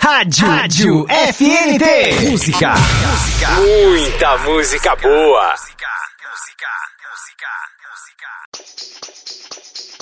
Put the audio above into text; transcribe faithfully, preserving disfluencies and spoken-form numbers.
Rádio, Rádio F N T. Música. Música. Muita música boa.